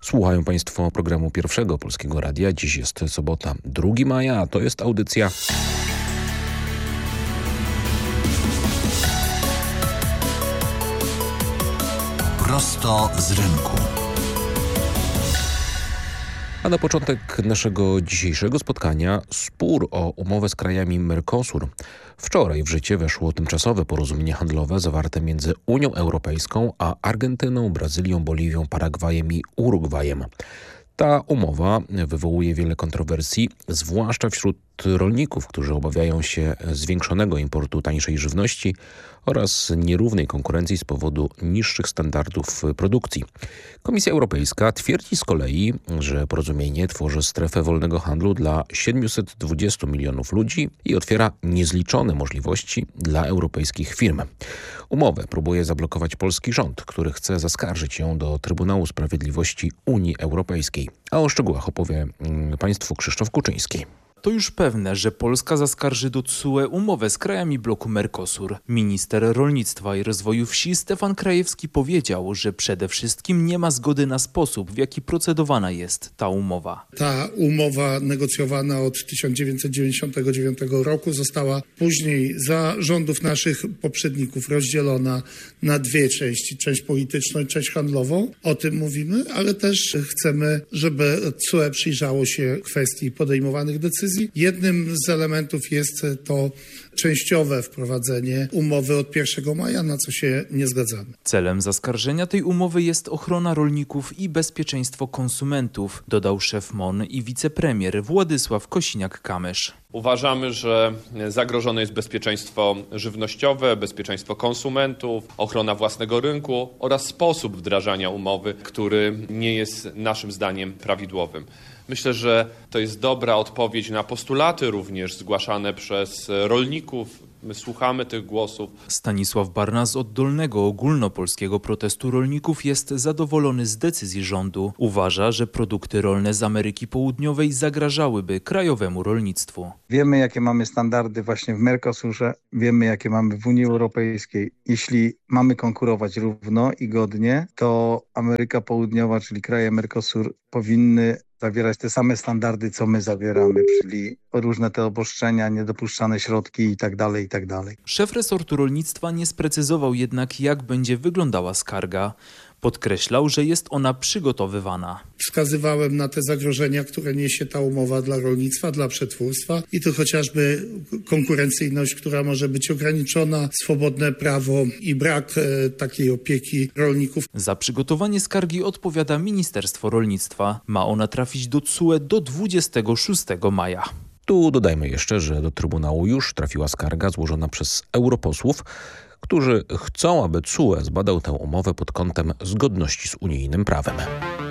Słuchają Państwo programu Pierwszego Polskiego Radia. Dziś jest sobota, 2 maja, a to jest audycja Prosto z rynku. A na początek naszego dzisiejszego spotkania spór o umowę z krajami Mercosur. Wczoraj w życie weszło tymczasowe porozumienie handlowe zawarte między Unią Europejską a Argentyną, Brazylią, Boliwią, Paragwajem i Urugwajem. Ta umowa wywołuje wiele kontrowersji, zwłaszcza wśród rolników, którzy obawiają się zwiększonego importu tańszej żywności oraz nierównej konkurencji z powodu niższych standardów produkcji. Komisja Europejska twierdzi z kolei, że porozumienie tworzy strefę wolnego handlu dla 720 milionów ludzi i otwiera niezliczone możliwości dla europejskich firm. Umowę próbuje zablokować polski rząd, który chce zaskarżyć ją do Trybunału Sprawiedliwości Unii Europejskiej. A o szczegółach opowie Państwu Krzysztof Kuczyński. To już pewne, że Polska zaskarży do TSUE umowę z krajami bloku Mercosur. Minister Rolnictwa i Rozwoju Wsi Stefan Krajewski powiedział, że przede wszystkim nie ma zgody na sposób, w jaki procedowana jest ta umowa. Ta umowa negocjowana od 1999 roku została później za rządów naszych poprzedników rozdzielona na dwie części. Część polityczną i część handlową. O tym mówimy, ale też chcemy, żeby TSUE przyjrzało się kwestii podejmowanych decyzji. Jednym z elementów jest to częściowe wprowadzenie umowy od 1 maja, na co się nie zgadzamy. Celem zaskarżenia tej umowy jest ochrona rolników i bezpieczeństwo konsumentów, dodał szef MON i wicepremier Władysław Kosiniak-Kamysz. Uważamy, że zagrożone jest bezpieczeństwo żywnościowe, bezpieczeństwo konsumentów, ochrona własnego rynku oraz sposób wdrażania umowy, który nie jest naszym zdaniem prawidłowym. Myślę, że to jest dobra odpowiedź na postulaty również zgłaszane przez rolników. My słuchamy tych głosów. Stanisław Barna z oddolnego ogólnopolskiego protestu rolników jest zadowolony z decyzji rządu. Uważa, że produkty rolne z Ameryki Południowej zagrażałyby krajowemu rolnictwu. Wiemy, jakie mamy standardy właśnie w Mercosurze, wiemy, jakie mamy w Unii Europejskiej. Jeśli mamy konkurować równo i godnie, to Ameryka Południowa, czyli kraje Mercosur powinny zawierać te same standardy, co my zawieramy, czyli różne te obostrzenia, niedopuszczane środki itd. Szef resortu rolnictwa nie sprecyzował jednak, jak będzie wyglądała skarga. Podkreślał, że jest ona przygotowywana. Wskazywałem na te zagrożenia, które niesie ta umowa dla rolnictwa, dla przetwórstwa i to chociażby konkurencyjność, która może być ograniczona, swobodne prawo i brak takiej opieki rolników. Za przygotowanie skargi odpowiada Ministerstwo Rolnictwa. Ma ona trafić do TSUE do 26 maja. Tu dodajmy jeszcze, że do Trybunału już trafiła skarga złożona przez europosłów, którzy chcą, aby TSUE zbadał tę umowę pod kątem zgodności z unijnym prawem.